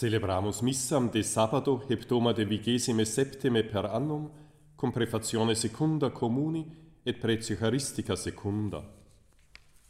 Celebramus missam de sabato heptoma de 27 per annum, cum prefazione secunda communi et pretio Eucharistica secunda.